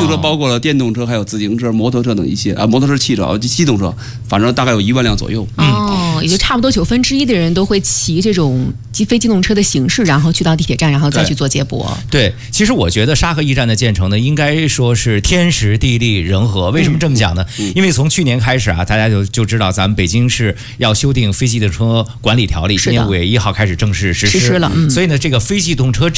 动车包括了电动车、还有自行车、摩托车等一些摩托车、汽车、机动车，反正大概有1万辆左右。 也就差不多1/9的人都会骑这种非机动车的形式，然后去到地铁站，然后再去做接驳。 对，其实我觉得沙河驿站的建成呢，应该说是天时地利人和。为什么这么讲呢？因为从去年开始大家就知道咱们北京市要修订非机动车管理条例，今年5月1号开始正式实施了。 所以呢，这个非机动车